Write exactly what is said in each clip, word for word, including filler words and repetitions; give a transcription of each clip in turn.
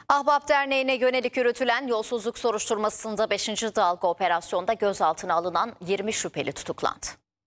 Ahbap Derneği'ne yönelik yürütülen yolsuzluk soruşturmasında beşinci dalga operasyonda gözaltına alınan yirmi şüpheli tutuklandı.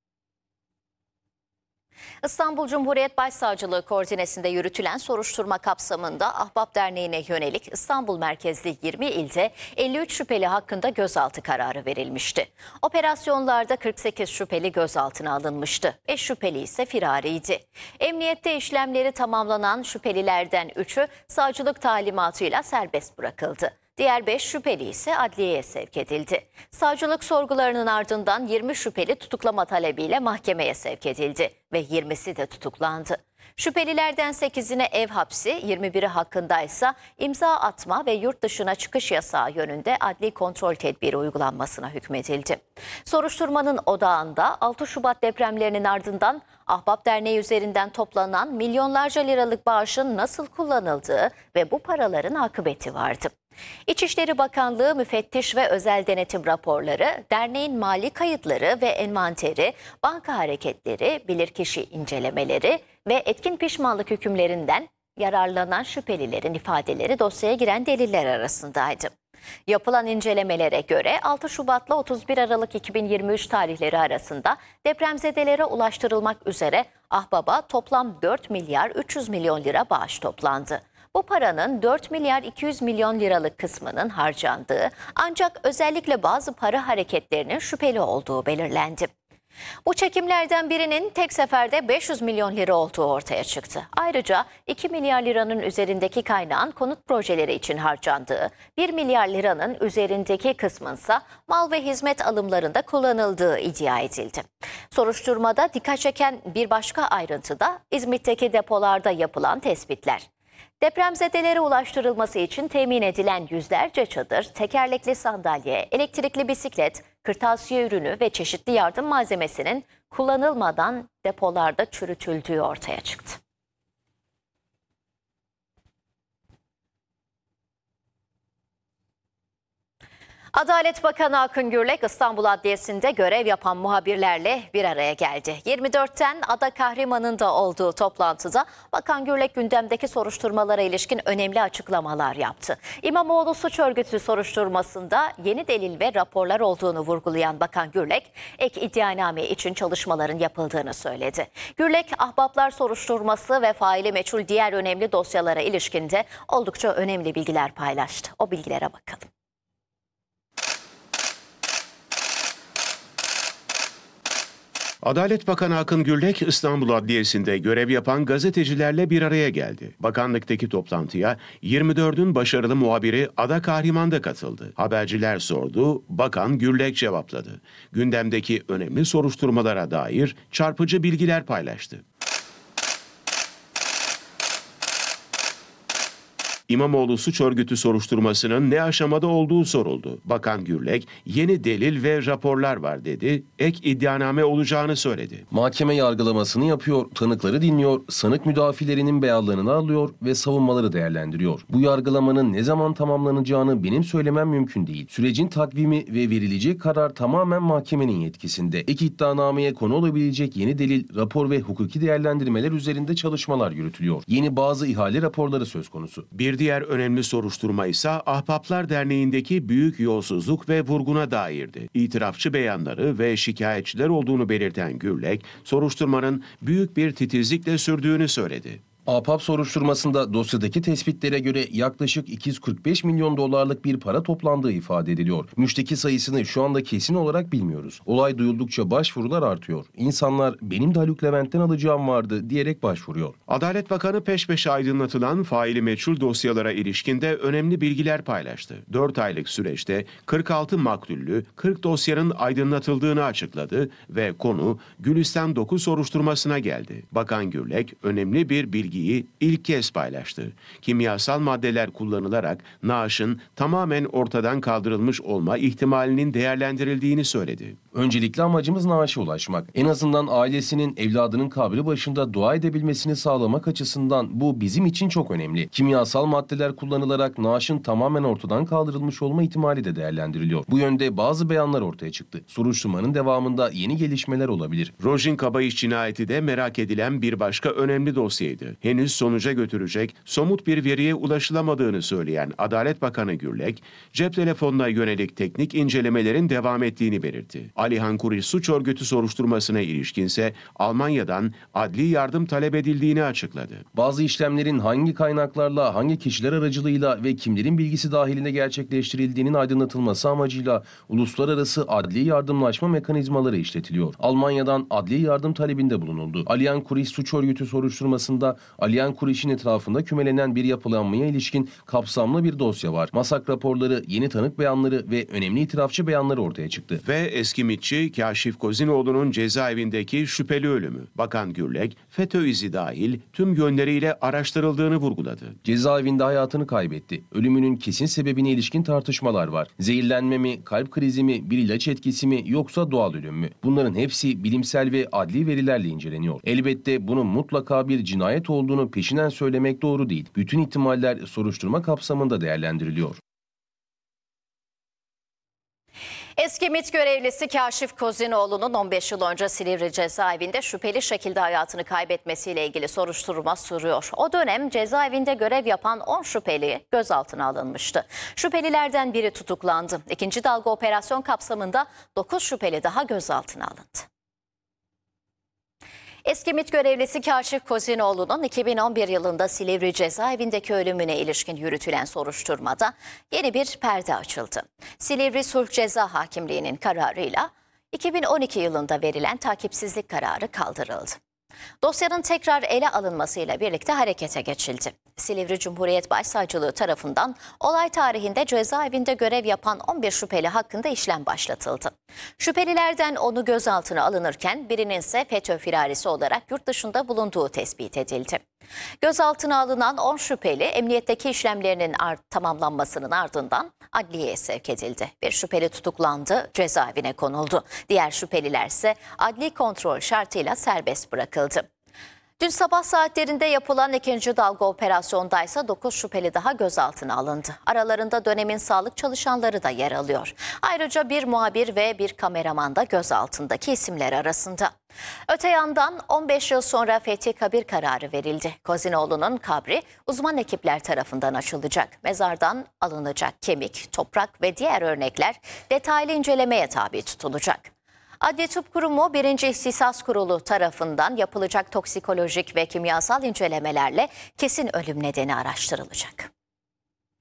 İstanbul Cumhuriyet Başsavcılığı koordinesinde yürütülen soruşturma kapsamında Ahbap Derneği'ne yönelik İstanbul merkezli yirmi ilde elli üç şüpheli hakkında gözaltı kararı verilmişti. Operasyonlarda kırk sekiz şüpheli gözaltına alınmıştı. beş şüpheli ise firariydi. Emniyette işlemleri tamamlanan şüphelilerden üçü savcılık talimatıyla serbest bırakıldı. Diğer beş şüpheli ise adliyeye sevk edildi. Savcılık sorgularının ardından yirmi şüpheli tutuklama talebiyle mahkemeye sevk edildi ve yirmisi de tutuklandı. Şüphelilerden sekizine ev hapsi, yirmi biri hakkındaysa imza atma ve yurt dışına çıkış yasağı yönünde adli kontrol tedbiri uygulanmasına hükmedildi. Soruşturmanın odağında altı Şubat depremlerinin ardından Ahbap Derneği üzerinden toplanan milyonlarca liralık bağışın nasıl kullanıldığı ve bu paraların akıbeti vardı. İçişleri Bakanlığı müfettiş ve özel denetim raporları, derneğin mali kayıtları ve envanteri, banka hareketleri, bilirkişi incelemeleri ve etkin pişmanlık hükümlerinden yararlanan şüphelilerin ifadeleri dosyaya giren deliller arasındaydı. Yapılan incelemelere göre altı Şubat'la otuz bir Aralık iki bin yirmi üç tarihleri arasında depremzedelere ulaştırılmak üzere Ahbap'a toplam dört milyar üç yüz milyon lira bağış toplandı. Bu paranın dört milyar iki yüz milyon liralık kısmının harcandığı ancak özellikle bazı para hareketlerinin şüpheli olduğu belirlendi. Bu çekimlerden birinin tek seferde beş yüz milyon lira olduğu ortaya çıktı. Ayrıca iki milyar liranın üzerindeki kaynağın konut projeleri için harcandığı, bir milyar liranın üzerindeki kısmınsa mal ve hizmet alımlarında kullanıldığı iddia edildi. Soruşturmada dikkat çeken bir başka ayrıntı da İzmit'teki depolarda yapılan tespitler. Depremzedelere ulaştırılması için temin edilen yüzlerce çadır, tekerlekli sandalye, elektrikli bisiklet, kırtasiye ürünü ve çeşitli yardım malzemesinin kullanılmadan depolarda çürütüldüğü ortaya çıktı. Adalet Bakanı Akın Gürlek İstanbul Adliyesi'nde görev yapan muhabirlerle bir araya geldi. yirmi dörtten Ada Kahraman'ın da olduğu toplantıda Bakan Gürlek gündemdeki soruşturmalara ilişkin önemli açıklamalar yaptı. İmamoğlu suç örgütü soruşturmasında yeni delil ve raporlar olduğunu vurgulayan Bakan Gürlek, ek iddianame için çalışmaların yapıldığını söyledi. Gürlek, Ahbaplar soruşturması ve faili meçhul diğer önemli dosyalara ilişkinde oldukça önemli bilgiler paylaştı. O bilgilere bakalım. Adalet Bakanı Akın Gürlek, İstanbul Adliyesi'nde görev yapan gazetecilerle bir araya geldi. Bakanlıktaki toplantıya yirmi dördün başarılı muhabiri Ada Kahraman da katıldı. Haberciler sordu, Bakan Gürlek cevapladı. Gündemdeki önemli soruşturmalara dair çarpıcı bilgiler paylaştı. İmamoğlu suç örgütü soruşturmasının ne aşamada olduğu soruldu. Bakan Gürlek, yeni delil ve raporlar var dedi, ek iddianame olacağını söyledi. Mahkeme yargılamasını yapıyor, tanıkları dinliyor, sanık müdafilerinin beyanlarını alıyor ve savunmaları değerlendiriyor. Bu yargılamanın ne zaman tamamlanacağını benim söylemem mümkün değil. Sürecin takvimi ve verilecek karar tamamen mahkemenin yetkisinde. Ek iddianameye konu olabilecek yeni delil, rapor ve hukuki değerlendirmeler üzerinde çalışmalar yürütülüyor. Yeni bazı ihale raporları söz konusu. Bir diğer önemli soruşturma ise Ahbaplar Derneği'ndeki büyük yolsuzluk ve vurguna dairdi. İtirafçı beyanları ve şikayetçiler olduğunu belirten Gürlek, soruşturmanın büyük bir titizlikle sürdüğünü söyledi. Ahbap soruşturmasında dosyadaki tespitlere göre yaklaşık iki yüz kırk beş milyon dolarlık bir para toplandığı ifade ediliyor. Müşteki sayısını şu anda kesin olarak bilmiyoruz. Olay duyuldukça başvurular artıyor. İnsanlar benim de Haluk Levent'ten alacağım vardı diyerek başvuruyor. Adalet Bakanı peş peşe aydınlatılan faili meçhul dosyalara ilişkinde önemli bilgiler paylaştı. dört aylık süreçte kırk altı maktullü kırk dosyanın aydınlatıldığını açıkladı ve konu Gülistan dokuz soruşturmasına geldi. Bakan Gürlek önemli bir bilgi bilgiyi ilk kez paylaştı. Kimyasal maddeler kullanılarak naaşın tamamen ortadan kaldırılmış olma ihtimalinin değerlendirildiğini söyledi. Öncelikle amacımız naaşa ulaşmak. En azından ailesinin evladının kabri başında dua edebilmesini sağlamak açısından bu bizim için çok önemli. Kimyasal maddeler kullanılarak naaşın tamamen ortadan kaldırılmış olma ihtimali de değerlendiriliyor. Bu yönde bazı beyanlar ortaya çıktı. Soruşturmanın devamında yeni gelişmeler olabilir. Rojin Kabayiş cinayeti de merak edilen bir başka önemli dosyaydı. Henüz sonuca götürecek somut bir veriye ulaşılamadığını söyleyen Adalet Bakanı Gürlek, cep telefonuna yönelik teknik incelemelerin devam ettiğini belirtti. Alihan Kuriş suç örgütü soruşturmasına ilişkinse Almanya'dan adli yardım talep edildiğini açıkladı. Bazı işlemlerin hangi kaynaklarla, hangi kişiler aracılığıyla ve kimlerin bilgisi dahilinde gerçekleştirildiğinin aydınlatılması amacıyla uluslararası adli yardımlaşma mekanizmaları işletiliyor. Almanya'dan adli yardım talebinde bulunuldu. Alihan Kuriş suç örgütü soruşturmasında Alihan Kuriş'in etrafında kümelenen bir yapılanmaya ilişkin kapsamlı bir dosya var. Masak raporları, yeni tanık beyanları ve önemli itirafçı beyanları ortaya çıktı. Ve eski MİT'çi Kaşif Kozinoğlu'nun cezaevindeki şüpheli ölümü. Bakan Gürlek, FETÖ izi dahil tüm yönleriyle araştırıldığını vurguladı. Cezaevinde hayatını kaybetti. Ölümünün kesin sebebine ilişkin tartışmalar var. Zehirlenme mi, kalp krizi mi, bir ilaç etkisi mi yoksa doğal ölüm mü? Bunların hepsi bilimsel ve adli verilerle inceleniyor. Elbette bunun mutlaka bir cinayet olduğunu peşinen söylemek doğru değil. Bütün ihtimaller soruşturma kapsamında değerlendiriliyor. Eski MİT görevlisi Kaşif Kozinoğlu'nun on beş yıl önce Silivri cezaevinde şüpheli şekilde hayatını kaybetmesiyle ilgili soruşturma sürüyor. O dönem cezaevinde görev yapan on şüpheli gözaltına alınmıştı. Şüphelilerden biri tutuklandı. İkinci dalga operasyon kapsamında dokuz şüpheli daha gözaltına alındı. Eski MİT görevlisi Kaşif Kozinoğlu'nun iki bin on bir yılında Silivri cezaevindeki ölümüne ilişkin yürütülen soruşturmada yeni bir perde açıldı. Silivri Sulh Ceza Hakimliği'nin kararıyla iki bin on iki yılında verilen takipsizlik kararı kaldırıldı. Dosyanın tekrar ele alınmasıyla birlikte harekete geçildi. Silivri Cumhuriyet Başsavcılığı tarafından olay tarihinde cezaevinde görev yapan on bir şüpheli hakkında işlem başlatıldı. Şüphelilerden onu gözaltına alınırken birinin ise FETÖ firarisi olarak yurt dışında bulunduğu tespit edildi. Gözaltına alınan on şüpheli emniyetteki işlemlerinin tamamlanmasının ardından adliyeye sevk edildi. Bir şüpheli tutuklandı, cezaevine konuldu. Diğer şüpheliler ise adli kontrol şartıyla serbest bırakıldı. Dün sabah saatlerinde yapılan ikinci dalga operasyondaysa dokuz şüpheli daha gözaltına alındı. Aralarında dönemin sağlık çalışanları da yer alıyor. Ayrıca bir muhabir ve bir kameraman da gözaltındaki isimler arasında. Öte yandan on beş yıl sonra fethi kabir kararı verildi. Kozinoğlu'nun kabri uzman ekipler tarafından açılacak. Mezardan alınacak kemik, toprak ve diğer örnekler detaylı incelemeye tabi tutulacak. Adli Tıp Kurumu birinci İhtisas Kurulu tarafından yapılacak toksikolojik ve kimyasal incelemelerle kesin ölüm nedeni araştırılacak.